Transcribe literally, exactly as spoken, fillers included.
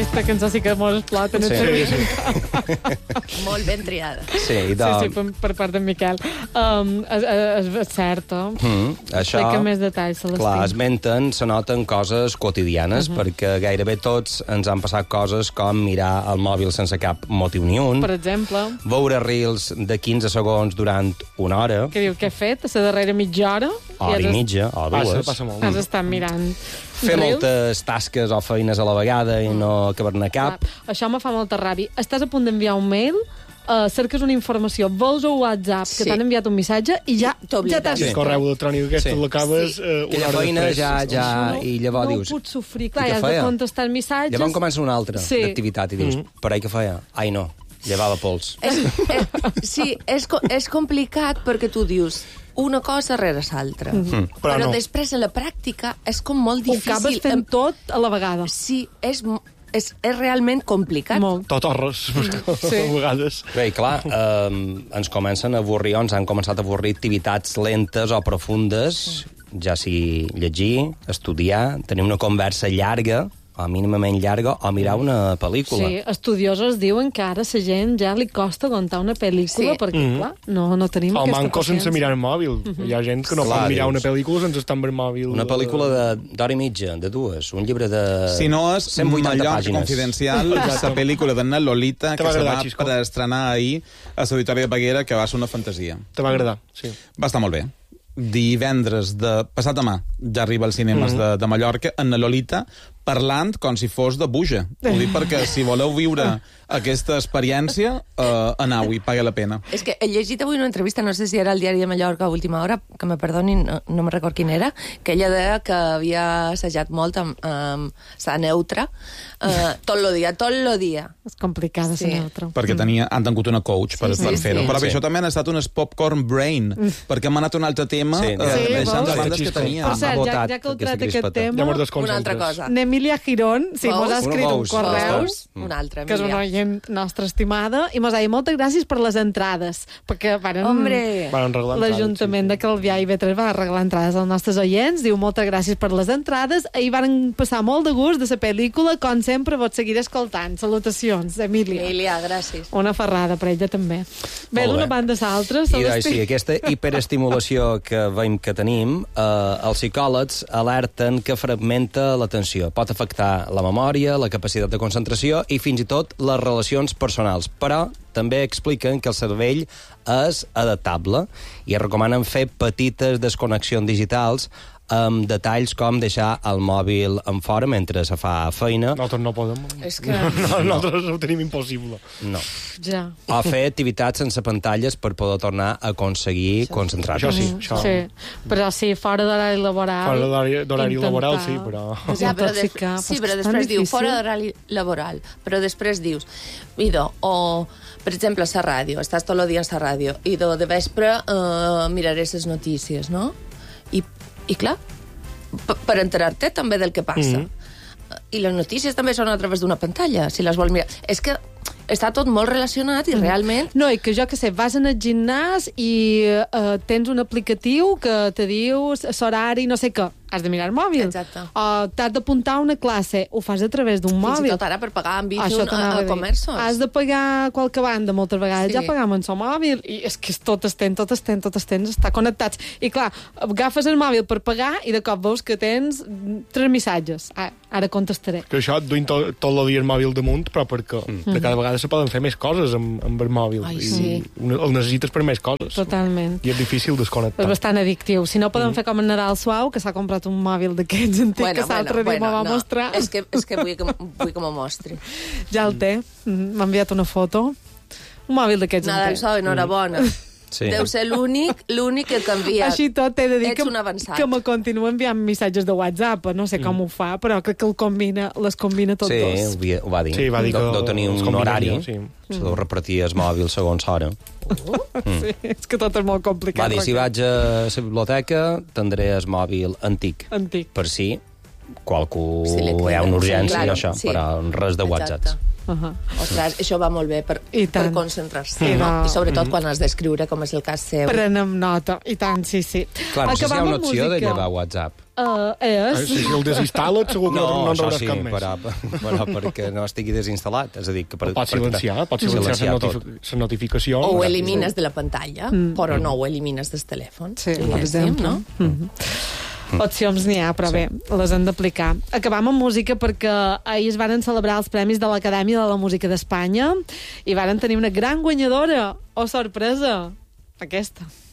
Aquesta cançó sí que mos explota. Sí, sí, sí. Molt ben triada. Sí, i de... sí, sí per, per part d'en Miquel. Um, és, és, és cert, eh? Mm, això... Explica més detalls, Celestí. Clar, esmenten, se noten coses quotidianes, uh -huh. perquè gairebé tots ens han passat coses com mirar el mòbil sense cap motiu ni un. Per exemple. Veure reels de quinze segons durant una hora. Que diu, què he fet? A la darrera mitja hora? Hora i, i mitja, o dues. Passa, passa molt. Has estat mirant. Fer reels? Moltes tasques o feines a la vegada i no acabar-ne cap. Clar, això me fa molta ràbia. Estàs a punt d'enviar un mail, uh, cerques una informació, vols un WhatsApp que sí. t'han enviat un missatge i ja, ja t'has... Sí. El correu electrònic aquest sí. l'acabes sí. uh, una hora feina després. Ja, ja, no, i llavors no dius... No ho puc sofrir. Clar, ja has de contestar missatges... Llavors comença una altra sí. activitat i dius, mm -hmm. per ahí què feia? Ai, no, llevava pols. És, és, sí, és, és complicat perquè tu dius una cosa rere l'altra. Mm -hmm. Però, Però no. després, en la pràctica, és com molt difícil. Ho acabes fent tot a la vegada. Sí, és... És, és realment complicat. Molt. Tot horrors, sí. a vegades. Bé, clar, eh, ens comencen a avorrir, o ens han començat a avorrir activitats lentes o profundes, ja sigui llegir, estudiar, tenir una conversa llarga, o mínimament llarga, o mirar una pel·lícula. Sí, estudiosos diuen que ara a la gent ja li costa aguantar una pel·lícula, sí. perquè, mm -hmm. clar, no, no tenim o aquesta manco paciència. sense mirar el mòbil. Mm -hmm. Hi ha gent que no clar, pot mirar dius, una pel·lícula sense estar amb el mòbil. Una pel·lícula d'hora i mitja, de dues, un llibre de si no és cent vuitanta Mallorca pàgines. Confidencial, la pel·lícula d'Anna Lolita, que se va Xisco. per estrenar ahir a l'Auditori de Peguera, que va ser una fantasia. Te va agradar, sí. Va estar molt bé. Divendres, de passat demà, ja arriba als cinemes mm -hmm. de, de Mallorca, Anna Lolita, parlant com si fos de Buja. Ho dic perquè si voleu viure aquesta experiència, uh, anau-hi, paga la pena. És que he llegit avui una entrevista, no sé si era al Diari de Mallorca a última hora, que me perdonin, no, no me record quin era, que ella deia que havia assajat molt amb, amb sa neutra, uh, tot el dia, tot el dia. És complicada, sí. sa neutra. Perquè tenia, han tingut una coach per, sí, per sí, fer-ho. Sí. Però bé, sí. això també ha estat un popcorn brain, mm. perquè hem anat a un altre tema, sí, eh, sí, deixant vols? de bandes que tenia. Per cert, ja, ja que heu tret aquest tema, una altra cosa. N'Emilia Girón, sí, mos ha escrit un correu, una altra, que és una oient nostra estimada, i mos ha dit moltes gràcies per les entrades, perquè varen, l'Ajuntament de Calvià i B tres va arreglar entrades als nostres oients, diu moltes gràcies per les entrades, i varen passar molt de gust de la pel·lícula, com sempre vos seguiré escoltant. Salutacions, Emília. Emília, gràcies. Una ferrada per ella també. Bé, d'una banda a l'altra, I sí, aquesta hiperestimulació que veiem que tenim, eh, els psicòlegs alerten que fragmenta l'atenció. Pot afectar la memòria, la capacitat de concentració i fins i tot les relacions personals. Però també expliquen que el cervell és adaptable i recomanen fer petites desconnexions digitals amb detalls com deixar el mòbil en fora mentre se fa feina. Nosaltres no podem. És que... No, nosaltres ho tenim impossible. No. Ja. O fer activitats sense pantalles per poder tornar a aconseguir concentrar-se. Això sí. Això... sí. Però sí, fora d'horari laboral... Fora d'horari laboral, sí, però... Ja, però de... Sí, però després diu fora d'horari laboral, però després dius, idò, o... Per exemple, a la ràdio, estàs tot el dia a la ràdio, i de, de vespre uh, miraré les notícies, no? I, i clar, per enterar-te també del que passa. Mm -hmm. I les notícies també són a través d'una pantalla, si les vols mirar. És que està tot molt relacionat i realment... No, i que jo que sé, vas en el gimnàs i uh, tens un aplicatiu que te diu l'horari, no sé què. Has de mirar el mòbil. Exacte. O t'has d'apuntar a una classe, ho fas a través d'un mòbil. Fins i tot ara per pagar amb Bizum a, a comerços. Has de pagar qualque banda, moltes vegades sí. ja pagam en el mòbil, i és que tot estem, tot estem, tot estem, està connectats. I clar, agafes el mòbil per pagar i de cop veus que tens tres missatges. Ah, ara contestaré. Que això et duim tot, tot el dia el mòbil damunt, però perquè mm. de cada vegada se poden fer més coses amb, amb el mòbil. Ai, i sí. el necessites per més coses. Totalment. I és difícil desconnectar. És bastant addictiu. Si no, podem mm. fer com en Nadal Suau, que s'ha comprat un mòbil d'aquests antic bueno, que l'altre bueno, dia bueno, me va no. mostrar. És que, és que vull, que, vull que m'ho mostri. Ja el té. M'ha enviat una foto. Un mòbil d'aquests antic. Nadal Suau, enhorabona. Mm. Sí. Deu ser l'únic l'únic que canvia. Així tot he de dir Ets que, que me continua enviant missatges de WhatsApp. No sé com mm. ho fa, però crec que el combina, les combina tots sí, dos. Sí, ho va dir. Sí, va dir que de tenir un horari. Sí. Se deu repartir el mòbil segons hora. Uh, mm. Sí, és que tot és molt complicat. Va dir, si vaig a la biblioteca, tindré el mòbil antic. Antic. Per si qualcú si hi ha una urgència claro, i això, sí. però res de WhatsApp. Exacte. Uh -huh. Ostres, això va molt bé per, per concentrar-se. I, no? I sobretot mm -hmm. quan has d'escriure, com és el cas seu. Prenem nota, i tant, sí, sí. Clar, no sé si hi ha una opció de llevar WhatsApp. Uh, és... Si el desinstal·les, segur que no, no en rebràs sí, cap més. Però, però perquè no estigui desinstal·lat. És a dir, que per, pot silenciar, pot silenciar les notificacions. O ho elimines de la pantalla, mm. però no ho elimines del telèfon. Sí, per exemple. No? Mm -hmm. Opcions n'hi ha, però sí. bé, les han d'aplicar. Acabam amb música perquè ahir es varen celebrar els Premis de l'Acadèmia de la Música d'Espanya i varen tenir una gran guanyadora. Oh, sorpresa! Aquesta.